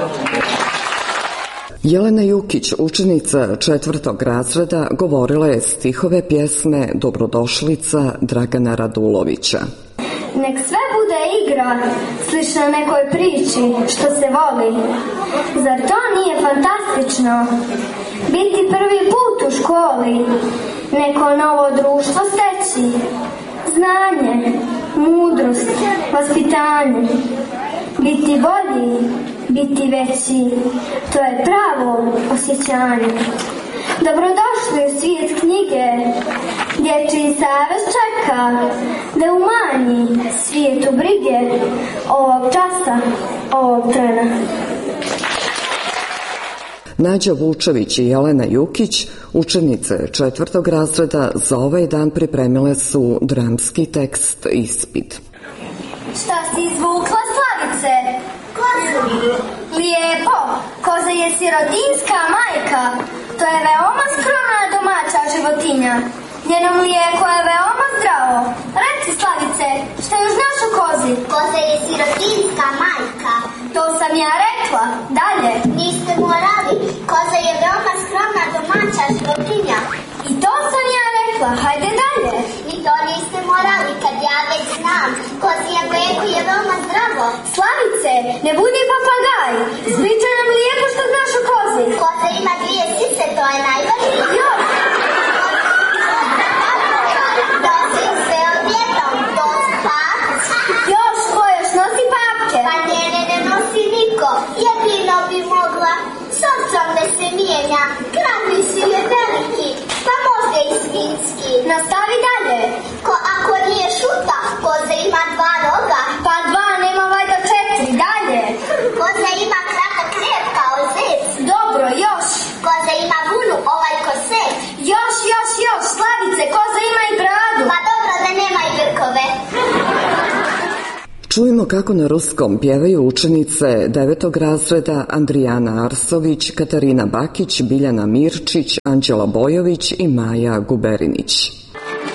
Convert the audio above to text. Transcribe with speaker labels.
Speaker 1: Jelena Jukić, učenica 4. razreda, govorila je stihove pjesme Dobrodošlica Dragana Radulovića.
Speaker 2: Nek sve bude igra, slično nekoj priči što se voli. Zar to nije fantastično? Biti prvi put u školi, neko novo društvo steći, znanje, mudrost, vaspitanje, biti bolji, biti veći, to je pravo osjećanje. Dobrodošli u svijet knjige, dječji savez čeka da umanji svijetu brige ovog časa, ovog trena.
Speaker 1: Nađa Vučević i Jelena Jukić, učenice 4. razreda, za ovaj dan pripremile su dramski tekst ispit.
Speaker 2: Šta si izvukla, Slavice? Kozu. Lijepo, koza je sirotinska majka. To je veoma skromna domaća životinja. Njeno mlijeko je veoma zdravo. Reci, Slavice, šta još znaš o kozi?
Speaker 3: Koza je sirotinska majka.
Speaker 2: To sam ja rekla. Dalje.
Speaker 3: Niste morali. Koza je veoma skromna domaća životinja.
Speaker 2: I to sam ja rekla. Hajde dalje.
Speaker 3: I to niste morali, kad ja već znam. Kozije mlijeko je veoma zdravo.
Speaker 2: Slavice, ne budi papagaj. Ispričaj nam lijepo što znaš o kozi.
Speaker 3: Koza ima 2 sise, to je najvažnije.
Speaker 2: Još.
Speaker 3: Nosim sve odjednom, to spas.
Speaker 2: Još, ko još nosi papke?
Speaker 3: Pa ne nosi niko. Jedino bi mogla s ocom da se mijenja. Kraviši je veliki, pa možda i svinjski.
Speaker 2: Nastavi dalje.
Speaker 3: Ako nije šuta, koza ima 2 roga.
Speaker 2: Pa 2, nema valjda 4. Dalje.
Speaker 3: Koza ima kratak rep kao zec.
Speaker 2: Dobro, još.
Speaker 3: Koza ima vunu ko sec.
Speaker 2: Još, Slavice, koza ima i bradu.
Speaker 3: Pa dobro da nema i brkove.
Speaker 1: Čujemo kako na ruskom pjevaju učenice 9. razreda Andrijana Arsović, Katarina Bakić, Biljana Mirčić, Anđela Bojović i Maja Guberinić.